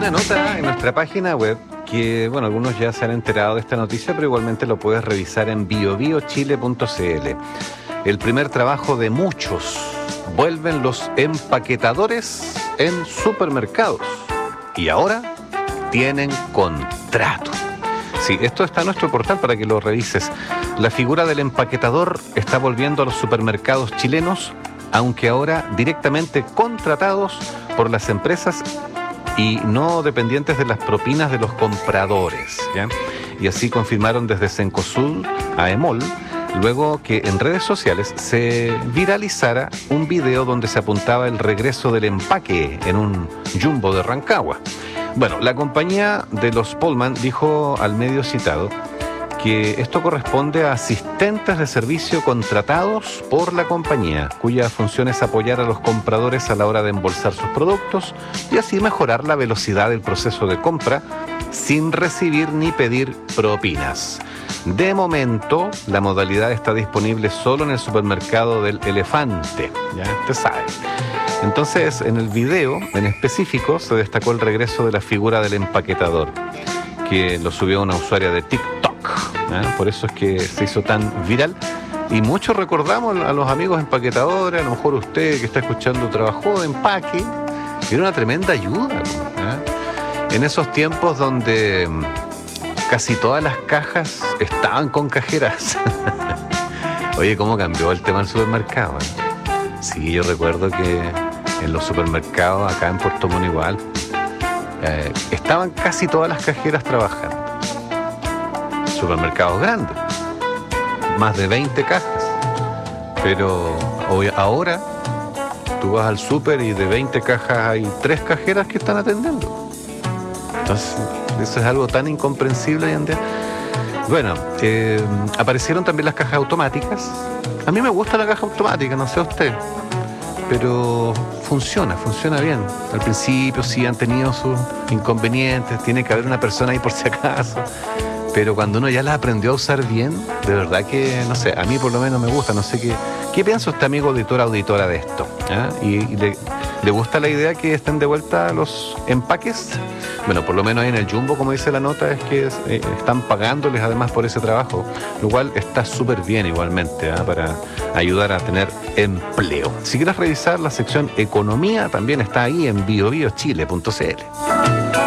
una nota en nuestra página web que, bueno, algunos ya se han enterado de esta noticia, pero igualmente lo puedes revisar en biobiochile.cl. El primer trabajo de muchos. Vuelven los empaquetadores en supermercados. Y ahora tienen contrato. Sí, esto está en nuestro portal para que lo revises. La figura del empaquetador está volviendo a los supermercados chilenos, aunque ahora directamente contratados por las empresas y no dependientes de las propinas de los compradores, ¿ya? Y así confirmaron desde Cencosud a EMOL, luego que en redes sociales se viralizara un video donde se apuntaba el regreso del empaque en un jumbo de Rancagua. Bueno, la compañía de los Pullman dijo al medio citado que esto corresponde a asistentes de servicio contratados por la compañía, cuya función es apoyar a los compradores a la hora de embolsar sus productos y así mejorar la velocidad del proceso de compra sin recibir ni pedir propinas. De momento, la modalidad está disponible solo en el supermercado del Elefante, ya usted sabe. Entonces, en el video en específico se destacó el regreso de la figura del empaquetador, que lo subió una usuaria de TikTok. Por eso es que se hizo tan viral y muchos recordamos a los amigos empaquetadores. A lo mejor usted que está escuchando trabajó de empaque, era una tremenda ayuda, en esos tiempos donde casi todas las cajas estaban con cajeras. Oye, ¿cómo cambió el tema del supermercado? Sí, yo recuerdo que en los supermercados acá en Puerto Montt igual estaban casi todas las cajeras trabajando. Supermercados grandes, más de 20 cajas, pero ahora tú vas al súper y de 20 cajas hay 3 cajeras que están atendiendo. Entonces eso es algo tan incomprensible hoy en día. Bueno, aparecieron también las cajas automáticas. A mí me gusta la caja automática, no sé a usted, pero funciona bien. Al principio sí han tenido sus inconvenientes, tiene que haber una persona ahí por si acaso. Pero cuando uno ya la aprendió a usar bien, de verdad que, no sé, a mí por lo menos me gusta. No sé qué piensa este amigo auditora de esto. ¿Y le gusta la idea que estén de vuelta los empaques? Bueno, por lo menos ahí en el Jumbo, como dice la nota, es que están pagándoles además por ese trabajo, lo cual está súper bien igualmente, para ayudar a tener empleo. Si quieres revisar la sección Economía, también está ahí en biobiochile.cl.